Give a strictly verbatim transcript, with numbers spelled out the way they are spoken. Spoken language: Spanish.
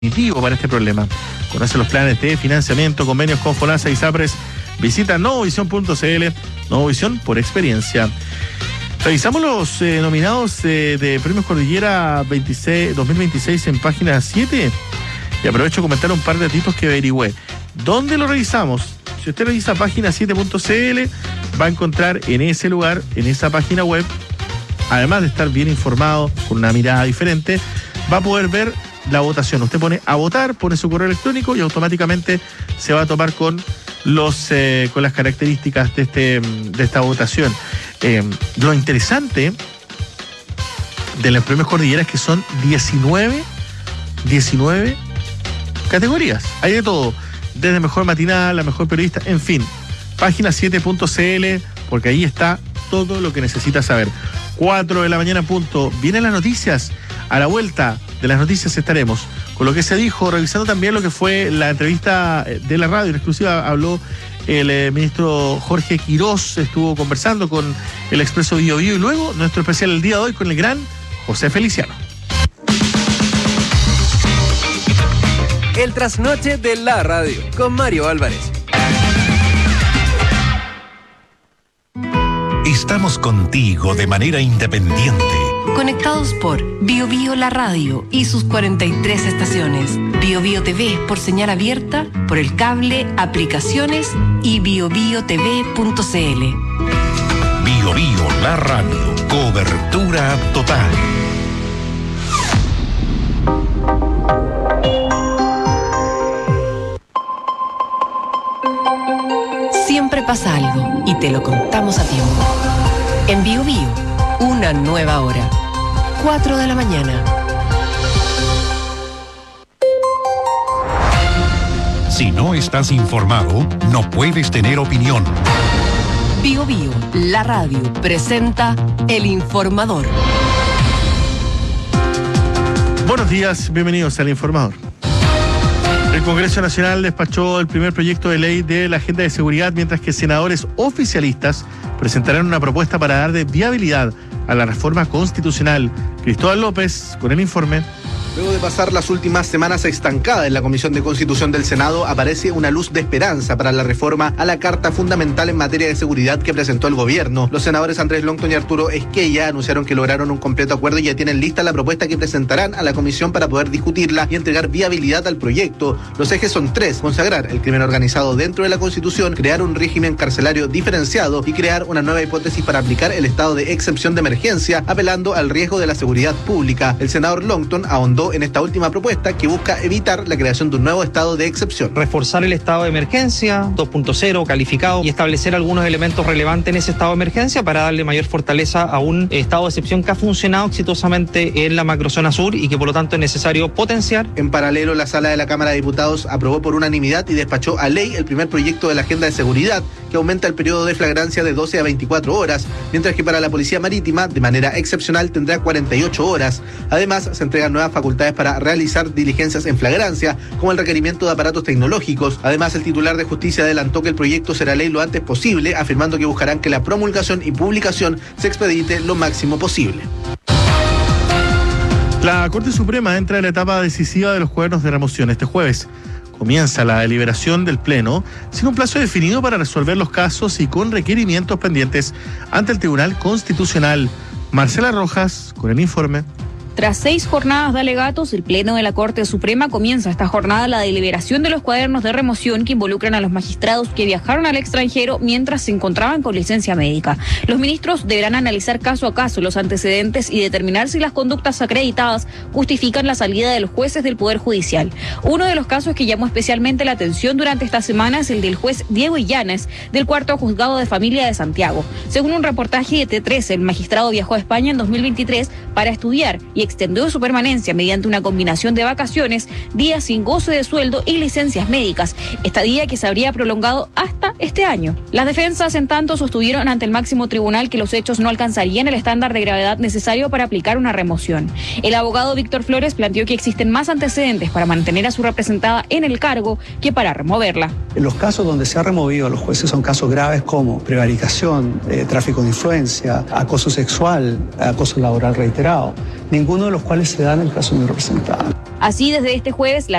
definitivo para este problema. Conoce los planes de financiamiento, convenios con FONASA y SAPRES. Visita novovisión punto c l. Novovisión por experiencia. Revisamos los eh, nominados eh, de Premios Cordillera veintiséis, dos mil veintiséis en página siete. Y aprovecho a comentar un par de títulos que averigüé. ¿Dónde lo revisamos? Si usted revisa página siete punto c l, va a encontrar en ese lugar, en esa página web, además de estar bien informado, con una mirada diferente, va a poder ver la votación. Usted pone a votar, pone su correo electrónico y automáticamente se va a topar con los eh, con las características de este de esta votación. Eh, lo interesante de los Premios Cordillera es que son diecinueve categorías. Hay de todo, desde mejor matinal, la mejor periodista, en fin. Página siete punto c l, porque ahí está todo lo que necesita saber. cuatro de la mañana punto. Vienen las noticias. A la vuelta de las noticias estaremos con lo que se dijo, revisando también lo que fue la entrevista de la radio. En exclusiva habló el eh, ministro Jorge Quirós, estuvo conversando con el Expreso Bio Bio, y luego nuestro especial el día de hoy con el gran José Feliciano. El trasnoche de la radio con Mario Álvarez. Estamos contigo de manera independiente. Conectados por Bio Bio La Radio y sus cuarenta y tres estaciones. Bio Bio T V por señal abierta, por el cable, aplicaciones y bio bio t v punto c l. Bio Bio La Radio. Cobertura total. Siempre pasa algo y te lo contamos a tiempo. En Bio Bio, una nueva hora. cuatro de la mañana. Si no estás informado, no puedes tener opinión. Bio Bio, la radio, presenta El Informador. Buenos días, bienvenidos al Informador. El Congreso Nacional despachó el primer proyecto de ley de la Agenda de Seguridad, mientras que senadores oficialistas presentarán una propuesta para dar de viabilidad a la reforma constitucional. Cristóbal López, con el informe. Luego de pasar las últimas semanas estancada en la Comisión de Constitución del Senado, aparece una luz de esperanza para la reforma a la Carta Fundamental en materia de seguridad que presentó el gobierno. Los senadores Andrés Longton y Arturo Esquella anunciaron que lograron un completo acuerdo y ya tienen lista la propuesta que presentarán a la comisión para poder discutirla y entregar viabilidad al proyecto. Los ejes son tres: consagrar el crimen organizado dentro de la Constitución, crear un régimen carcelario diferenciado y crear una nueva hipótesis para aplicar el estado de excepción de emergencia, apelando al riesgo de la seguridad pública. El senador Longton ahondó en esta última propuesta que busca evitar la creación de un nuevo estado de excepción. Reforzar el estado de emergencia dos punto cero calificado y establecer algunos elementos relevantes en ese estado de emergencia para darle mayor fortaleza a un estado de excepción que ha funcionado exitosamente en la macrozona sur y que por lo tanto es necesario potenciar. En paralelo, la sala de la Cámara de Diputados aprobó por unanimidad y despachó a ley el primer proyecto de la Agenda de Seguridad, que aumenta el periodo de flagrancia de doce a veinticuatro horas, mientras que para la Policía Marítima, de manera excepcional, tendrá cuarenta y ocho horas. Además, se entregan nuevas facultades para realizar diligencias en flagrancia, como el requerimiento de aparatos tecnológicos. Además, el titular de Justicia adelantó que el proyecto será ley lo antes posible, afirmando que buscarán que la promulgación y publicación se expedite lo máximo posible. La Corte Suprema entra en la etapa decisiva de los cuadernos de remoción. Este jueves comienza la deliberación del Pleno sin un plazo definido para resolver los casos y con requerimientos pendientes ante el Tribunal Constitucional. Marcela Rojas, con el informe. Tras seis jornadas de alegatos, el Pleno de la Corte Suprema comienza esta jornada la deliberación de los cuadernos de remoción que involucran a los magistrados que viajaron al extranjero mientras se encontraban con licencia médica. Los ministros deberán analizar caso a caso los antecedentes y determinar si las conductas acreditadas justifican la salida de los jueces del Poder Judicial. Uno de los casos que llamó especialmente la atención durante esta semana es el del juez Diego Illanes, del Cuarto Juzgado de Familia de Santiago. Según un reportaje de T trece, el magistrado viajó a España en dos mil veintitrés para estudiar y extendió su permanencia mediante una combinación de vacaciones, días sin goce de sueldo y licencias médicas, estadía que se habría prolongado hasta este año. Las defensas, en tanto, sostuvieron ante el máximo tribunal que los hechos no alcanzarían el estándar de gravedad necesario para aplicar una remoción. El abogado Víctor Flores planteó que existen más antecedentes para mantener a su representada en el cargo que para removerla. En los casos donde se ha removido a los jueces son casos graves como prevaricación, eh, tráfico de influencia, acoso sexual, acoso laboral reiterado. ninguno de los cuales se da en el caso de mi representante. Así, desde este jueves, la